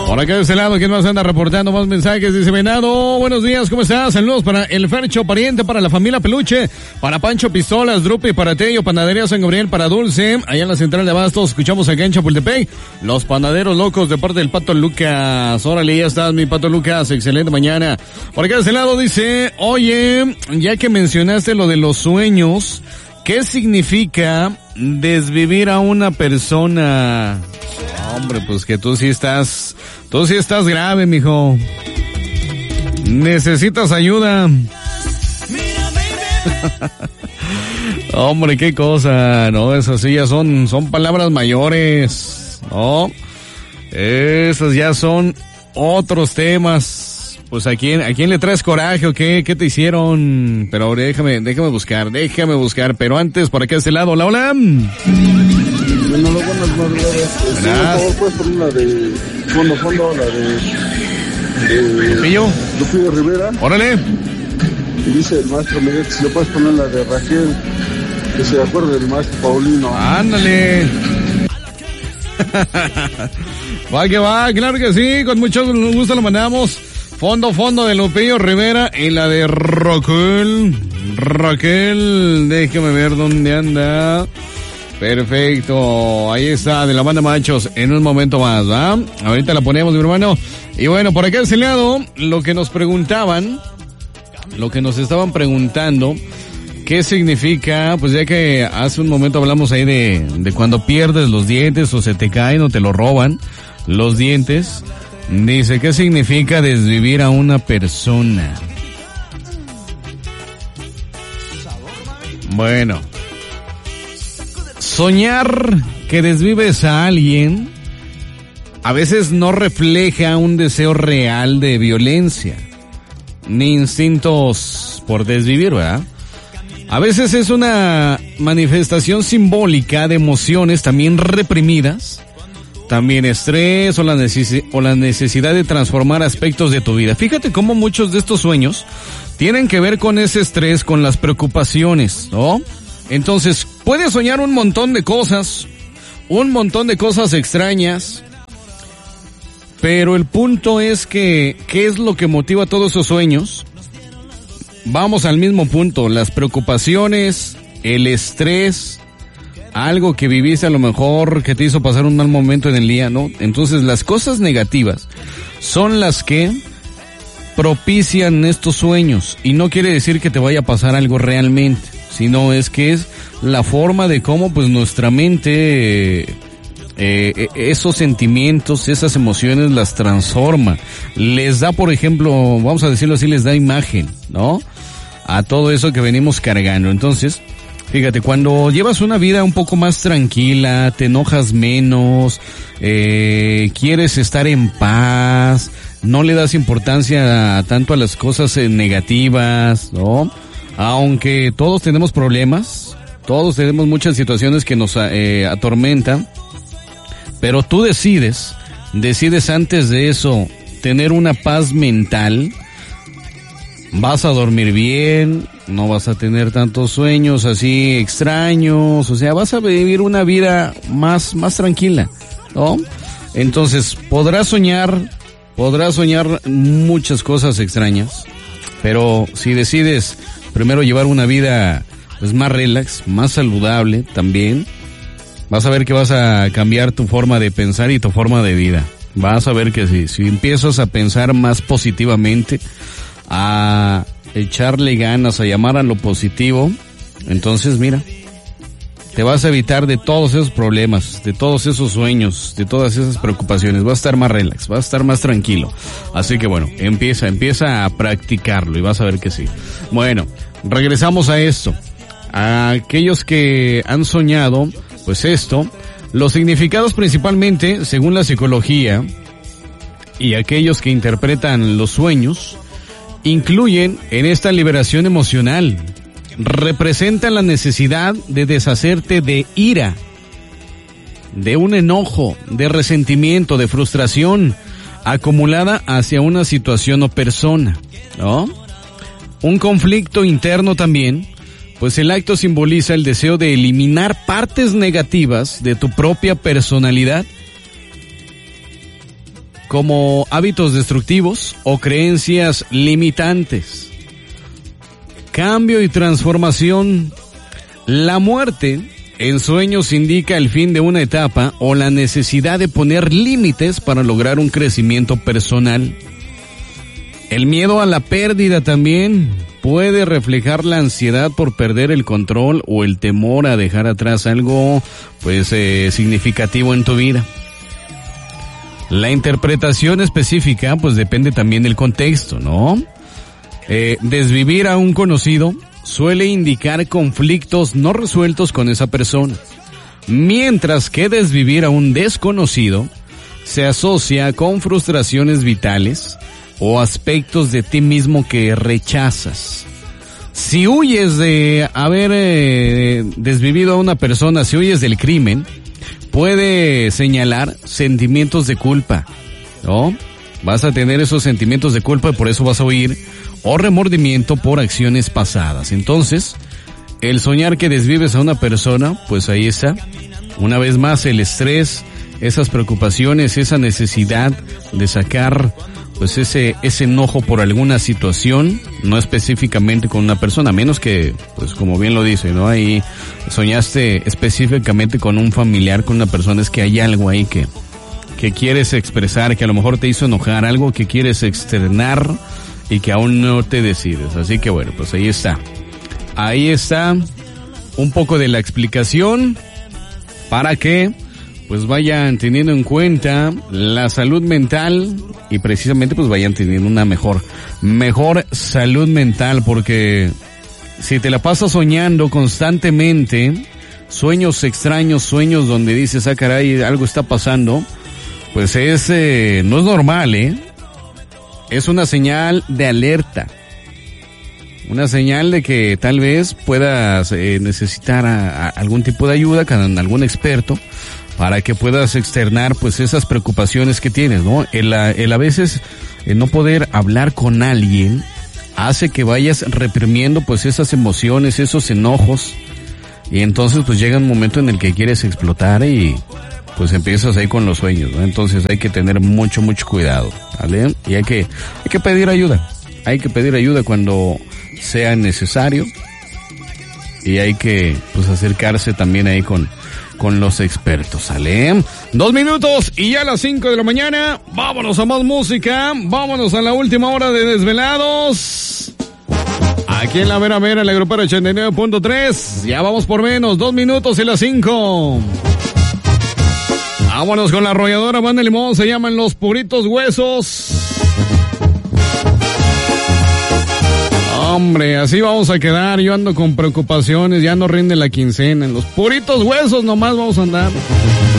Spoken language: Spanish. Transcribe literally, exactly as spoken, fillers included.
Por acá de este lado, ¿quién más anda reportando más mensajes? Dice Venado, buenos días, ¿cómo estás? Saludos para el Fercho Pariente, para la familia Peluche, para Pancho Pistolas, Drupi, para Tello, Panadería San Gabriel, para Dulce, allá en la central de Abastos, escuchamos acá en Chapultepec, los panaderos locos de parte del Pato Lucas. Órale, ya estás, mi Pato Lucas, excelente mañana. Por acá de este lado dice, oye, ya que mencionaste lo de los sueños, ¿qué significa desvivir a una persona? Hombre, pues que tú sí estás, tú sí estás grave, mijo. Necesitas ayuda. Hombre, qué cosa, ¿no? Esas sí ya son, son palabras mayores, ¿no? Esas ya son otros temas. Pues ¿a quién, a quién le traes coraje o qué? ¿Qué te hicieron? Pero déjame, déjame buscar, déjame buscar. Pero antes, por acá de este lado, hola, hola. Bueno, buenas madrugadas. Por favor, puedes poner la de fondo, fondo, la de... de ¿Lupillo? Lupillo Rivera. Órale. Y dice el maestro Miguel que si le puedes poner la de Raquel, que se acuerde del maestro Paulino. Ándale. Va que va, claro que sí, con mucho gusto lo mandamos. Fondo, fondo de Lupillo Rivera y la de Raquel. Raquel, déjame ver dónde anda. Perfecto, ahí está, de la banda Machos, en un momento más, ¿va? Ahorita la ponemos, mi hermano. Y bueno, por acá de ese lado, lo que nos preguntaban, lo que nos estaban preguntando, ¿qué significa? Pues ya que hace un momento hablamos ahí de, de cuando pierdes los dientes o se te caen o te lo roban los dientes. Dice, ¿qué significa desvivir a una persona? Bueno, soñar que desvives a alguien a veces no refleja un deseo real de violencia, ni instintos por desvivir, ¿verdad? A veces es una manifestación simbólica de emociones también reprimidas, también estrés o la, neces- o la necesidad de transformar aspectos de tu vida. Fíjate cómo muchos de estos sueños tienen que ver con ese estrés, con las preocupaciones, ¿no? Entonces, puedes soñar un montón de cosas, un montón de cosas extrañas, pero el punto es que, ¿qué es lo que motiva todos esos sueños? Vamos al mismo punto, las preocupaciones, el estrés, algo que viviste a lo mejor que te hizo pasar un mal momento en el día, ¿no? Entonces, las cosas negativas son las que propician estos sueños, y no quiere decir que te vaya a pasar algo realmente, sino es que es la forma de cómo pues nuestra mente eh, eh, esos sentimientos, esas emociones las transforma, les da, por ejemplo, vamos a decirlo así, les da imagen, ¿no? A todo eso que venimos cargando. Entonces, fíjate, cuando llevas una vida un poco más tranquila, te enojas menos, eh, quieres estar en paz, no le das importancia a, tanto a las cosas eh, negativas, ¿no? Aunque todos tenemos problemas, todos tenemos muchas situaciones que nos eh, atormentan, pero tú decides, decides antes de eso tener una paz mental, vas a dormir bien, no vas a tener tantos sueños así extraños, o sea, vas a vivir una vida más, más tranquila, ¿no? Entonces, podrás soñar, podrás soñar muchas cosas extrañas, pero si decides primero llevar una vida pues más relax, más saludable también, vas a ver que vas a cambiar tu forma de pensar y tu forma de vida. Vas a ver que sí, si empiezas a pensar más positivamente, a echarle ganas, a llamar a lo positivo, entonces mira, te vas a evitar de todos esos problemas, de todos esos sueños, de todas esas preocupaciones, vas a estar más relax, vas a estar más tranquilo. Así que bueno, empieza, empieza a practicarlo y vas a ver que sí. Bueno, regresamos a esto. A aquellos que han soñado, pues esto, los significados principalmente, según la psicología, y aquellos que interpretan los sueños, incluyen en esta liberación emocional, representan la necesidad de deshacerte de ira, de un enojo, de resentimiento, de frustración acumulada hacia una situación o persona, ¿no? Un conflicto interno también, pues el acto simboliza el deseo de eliminar partes negativas de tu propia personalidad como hábitos destructivos o creencias limitantes. Cambio y transformación. La muerte en sueños indica el fin de una etapa o la necesidad de poner límites para lograr un crecimiento personal. El miedo a la pérdida también puede reflejar la ansiedad por perder el control o el temor a dejar atrás algo pues eh, significativo en tu vida. La interpretación específica pues depende también del contexto, ¿no? Eh, desvivir a un conocido suele indicar conflictos no resueltos con esa persona, mientras que desvivir a un desconocido se asocia con frustraciones vitales o aspectos de ti mismo que rechazas. Si huyes de haber eh, desvivido a una persona, si huyes del crimen, puede señalar sentimientos de culpa, ¿no? Vas a tener esos sentimientos de culpa y por eso vas a huir, o remordimiento por acciones pasadas. Entonces, el soñar que desvives a una persona, pues ahí está. Una vez más, el estrés, esas preocupaciones, esa necesidad de sacar pues ese ese enojo por alguna situación, no específicamente con una persona, a menos que, pues como bien lo dice, ¿no? Ahí soñaste específicamente con un familiar, con una persona, es que hay algo ahí que, que quieres expresar, que a lo mejor te hizo enojar, algo que quieres externar y que aún no te decides. Así que bueno, pues ahí está. Ahí está un poco de la explicación para que pues vayan teniendo en cuenta la salud mental y precisamente pues vayan teniendo una mejor, mejor salud mental, porque si te la pasas soñando constantemente, sueños extraños, sueños donde dices, ah caray, algo está pasando, pues es, eh, no es normal, eh. Es una señal de alerta. Una señal de que tal vez puedas eh, necesitar a, a algún tipo de ayuda con algún experto para que puedas externar pues esas preocupaciones que tienes, ¿no? El, el a veces el no poder hablar con alguien hace que vayas reprimiendo pues esas emociones, esos enojos, y entonces pues llega un momento en el que quieres explotar y pues empiezas ahí con los sueños, ¿no? Entonces hay que tener mucho, mucho cuidado, ¿vale? Y hay que, hay que pedir ayuda, hay que pedir ayuda cuando sea necesario, y hay que pues acercarse también ahí con con los expertos, ¿sale? Dos minutos y ya a las cinco de la mañana, vámonos a más música, vámonos a la última hora de Desvelados. Aquí en la Vera Vera, el Agrupar ochenta y nueve punto tres, ya vamos por menos, dos minutos y las cinco. Vámonos con la arrolladora Banda Limón, se llaman Los Puritos Huesos. Hombre, así vamos a quedar, yo ando con preocupaciones, ya no rinde la quincena, en los puritos huesos nomás vamos a andar.